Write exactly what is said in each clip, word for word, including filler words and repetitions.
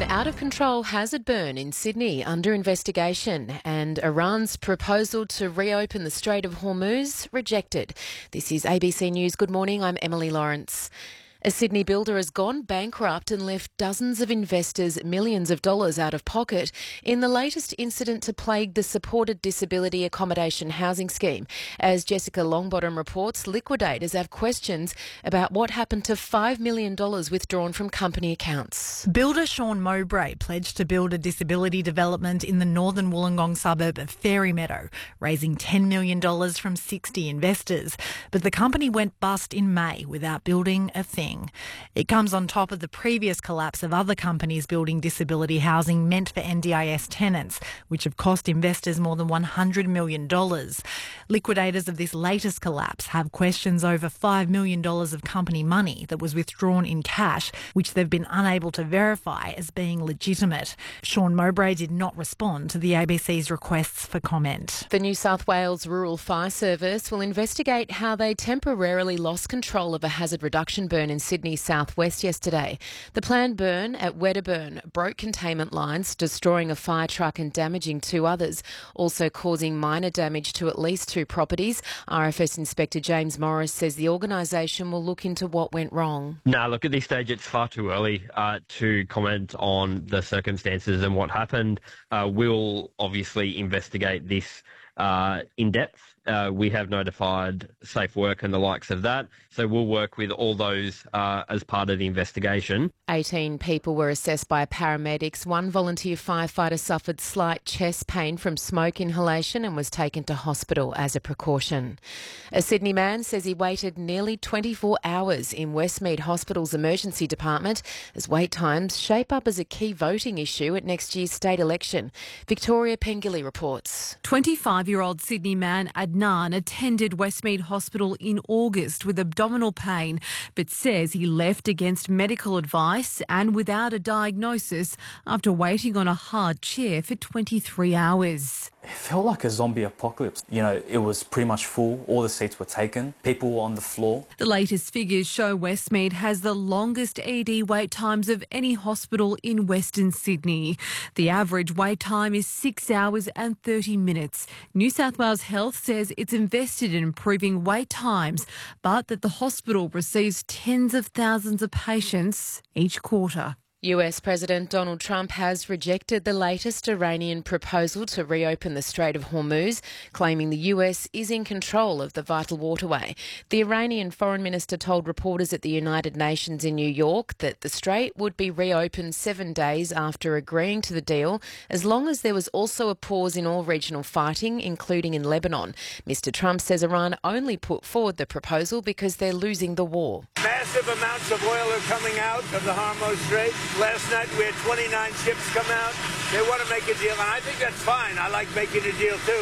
out-of-control hazard burn in Sydney under investigation, and Iran's proposal to reopen the Strait of Hormuz rejected. This is A B C News. Good morning, I'm Emily Lawrence. A Sydney builder has gone bankrupt and left dozens of investors millions of dollars out of pocket in the latest incident to plague the supported disability accommodation housing scheme. As Jessica Longbottom reports, liquidators have questions about what happened to five million dollars withdrawn from company accounts. Builder Sean Mowbray pledged to build a disability development in the northern Wollongong suburb of Fairy Meadow, raising ten million dollars from sixty investors. But the company went bust in May without building a thing. It comes on top of the previous collapse of other companies building disability housing meant for N D I S tenants, which have cost investors more than one hundred million dollars. Liquidators of this latest collapse have questions over five million dollars of company money that was withdrawn in cash, which they've been unable to verify as being legitimate. Sean Mowbray did not respond to the A B C's requests for comment. The New South Wales Rural Fire Service will investigate how they temporarily lost control of a hazard reduction burn in Sydney southwest yesterday. The planned burn at Wedderburn broke containment lines, destroying a fire truck and damaging two others, also causing minor damage to at least two properties. R F S Inspector James Morris says the organisation will look into what went wrong. No, look, at this stage it's far too early uh, to comment on the circumstances and what happened. Uh, we'll obviously investigate this uh, in depth. Uh, we have notified Safe Work and the likes of that, so we'll work with all those uh, as part of the investigation. eighteen people were assessed by paramedics. One volunteer firefighter suffered slight chest pain from smoke inhalation and was taken to hospital as a precaution. A Sydney man says he waited nearly twenty-four hours in Westmead Hospital's emergency department as wait times shape up as a key voting issue at next year's state election. Victoria Pengilly reports. twenty-five-year-old Sydney man Adnan attended Westmead Hospital in August with abdominal pain, but says he left against medical advice and without a diagnosis after waiting on a hard chair for twenty-three hours. It felt like a zombie apocalypse. You know, it was pretty much full. All the seats were taken. People were on the floor. The latest figures show Westmead has the longest E D wait times of any hospital in Western Sydney. The average wait time is six hours and thirty minutes. New South Wales Health says it's invested in improving wait times, but that the hospital receives tens of thousands of patients each quarter. U S President Donald Trump has rejected the latest Iranian proposal to reopen the Strait of Hormuz, claiming the U S is in control of the vital waterway. The Iranian foreign minister told reporters at the United Nations in New York that the strait would be reopened seven days after agreeing to the deal, as long as there was also a pause in all regional fighting, including in Lebanon. Mister Trump says Iran only put forward the proposal because they're losing the war. Massive amounts of oil are coming out of the Hormuz Strait. Last night we had twenty-nine ships come out. They want to make a deal, and I think that's fine. I like making a deal too.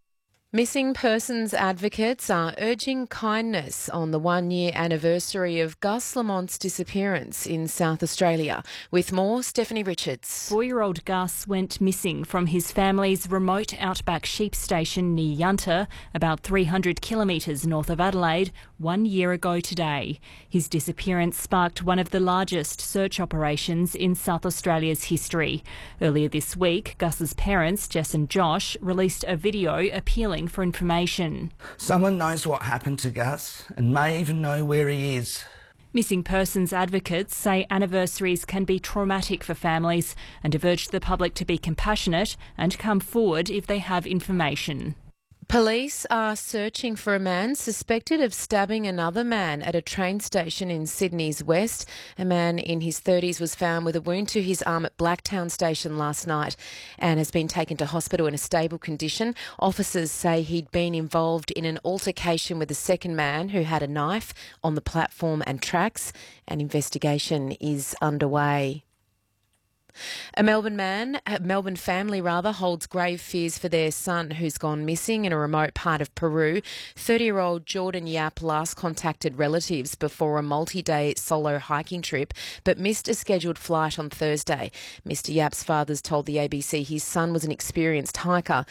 Missing persons advocates are urging kindness on the one-year anniversary of Gus Lamont's disappearance in South Australia. With more, Stephanie Richards. Four-year-old Gus went missing from his family's remote outback sheep station near Yunta, about three hundred kilometres north of Adelaide, one year ago today. His disappearance sparked one of the largest search operations in South Australia's history. Earlier this week, Gus's parents, Jess and Josh, released a video appealing for information. Someone knows what happened to Gus and may even know where he is. Missing persons advocates say anniversaries can be traumatic for families and have urged the public to be compassionate and come forward if they have information. Police are searching for a man suspected of stabbing another man at a train station in Sydney's west. A man in his thirties was found with a wound to his arm at Blacktown Station last night and has been taken to hospital in a stable condition. Officers say he'd been involved in an altercation with a second man who had a knife on the platform and tracks. An investigation is underway. A Melbourne man, a Melbourne family rather, holds grave fears for their son who's gone missing in a remote part of Peru. thirty-year-old Jordan Yap last contacted relatives before a multi-day solo hiking trip, but missed a scheduled flight on Thursday. Mister Yap's fathers told the A B C his son was an experienced hiker